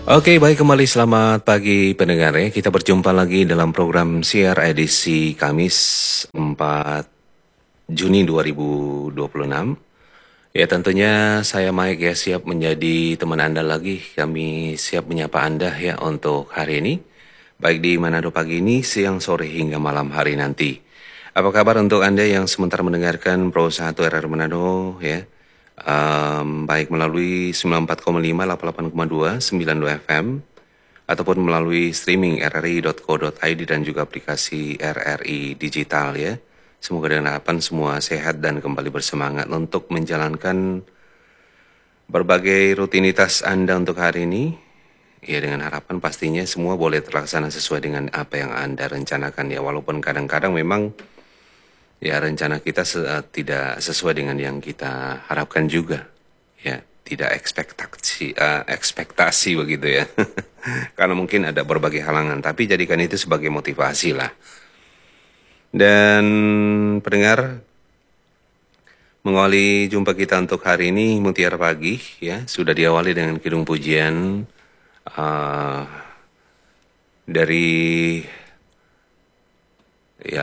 Oke, baik, kembali selamat pagi pendengar ya. Kita berjumpa lagi dalam program siar edisi Kamis 4 Juni 2026. Ya, tentunya saya Mike ya siap menjadi teman Anda lagi. Kami siap menyapa Anda ya untuk hari ini. Baik di Manado pagi ini, siang, sore hingga malam hari nanti. Apa kabar untuk Anda yang sementara mendengarkan Pro 1 RR Manado ya? Baik melalui 94,5, 88,2, 92 FM ataupun melalui streaming rri.co.id dan juga aplikasi RRI Digital ya. Semoga dengan harapan semua sehat dan kembali bersemangat untuk menjalankan berbagai rutinitas Anda untuk hari ini. Ya, dengan harapan pastinya semua boleh terlaksana sesuai dengan apa yang Anda rencanakan ya. Walaupun kadang-kadang memang ya rencana kita tidak sesuai dengan yang kita harapkan juga. Ya, tidak ekspektasi begitu ya. Karena mungkin ada berbagai halangan, tapi jadikan itu sebagai motivasi lah. Dan pendengar, mengawali jumpa kita untuk hari ini Mutiara Pagi ya, sudah diawali dengan kidung pujian dari ya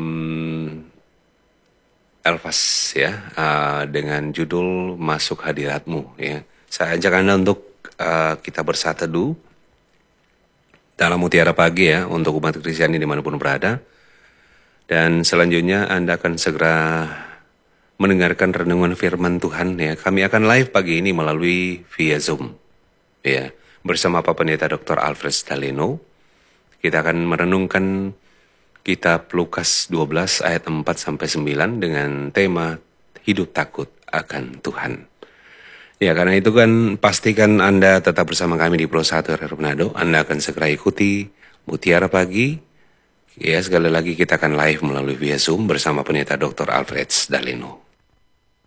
Elvas ya, dengan judul Masuk Hadiratmu ya. Saya ajak Anda untuk kita bersateduh dalam Mutiara Pagi ya, untuk umat Kristiani dimanapun berada. Dan selanjutnya Anda akan segera mendengarkan renungan firman Tuhan ya. Kami akan live pagi ini melalui via Zoom ya, bersama Pak Pendeta Dr. Alfred Daleno. Kita akan merenungkan Kitab Lukas 12 ayat 4-9 dengan tema Hidup Takut akan Tuhan. Ya, karena itu kan pastikan Anda tetap bersama kami di Pro 1 RR Manado. Anda akan segera ikuti Mutiara Pagi. Ya, sekali lagi kita akan live melalui via Zoom bersama Pendeta Dr. Alfred Daleno.